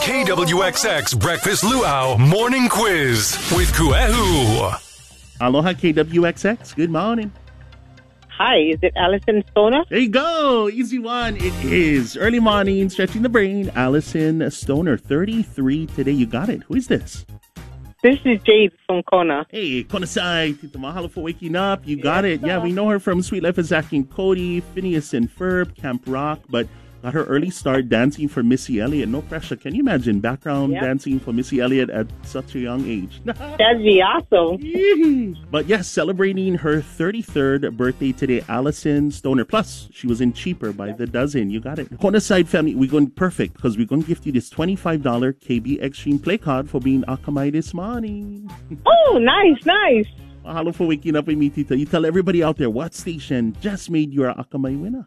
KWXX Breakfast Luau Morning Quiz with Kuehu. Aloha KWXX. Good morning. Hi, is it Allison Stoner? There you go. Easy one. It is. Early morning, stretching the brain. Allison Stoner, 33 today. You got it. Who is this? This is Jade from Kona. Hey, Kona Sai. Tita mahalo for waking up. You got it. Yeah, we know her from Sweet Life of Zach and Cody, Phineas and Ferb, Camp Rock, but got her early start dancing for Missy Elliott. No pressure. Can you imagine background dancing for Missy Elliott at such a young age? That'd be awesome. But yes, celebrating her 33rd birthday today, Allison Stoner. Plus, she was in Cheaper by the dozen. You got it. Kona Side family, we're going perfect because we're going to gift you this $25 KB Extreme Play card for being Akamai this morning. Oh, nice. Mahalo for waking up with me, Tita. You tell everybody out there what station just made you our Akamai winner.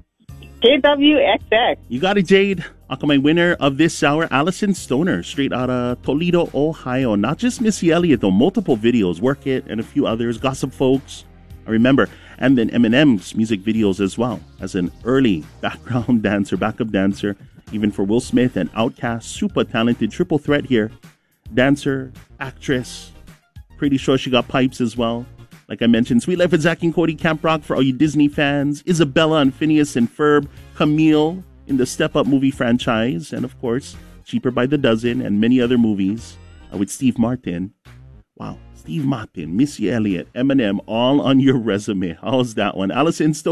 KWXX. You got it, Jade. Akamai winner of this hour, Allison Stoner, straight out of Toledo, Ohio. Not just Missy Elliott, though. Multiple videos, Work It, and a few others. Gossip Folks, I remember. And then Eminem's music videos as well. As an early background dancer, backup dancer, even for Will Smith and Outkast. Super talented triple threat here. Dancer, actress. Pretty sure she got pipes as well. Like I mentioned, Sweet Life with Zach and Cody, Camp Rock for all you Disney fans, Isabella and Phineas and Ferb, Camille in the Step Up movie franchise, and of course, Cheaper by the Dozen and many other movies with Steve Martin. Wow, Steve Martin, Missy Elliott, Eminem, all on your resume. How's that one? Allison Stoner.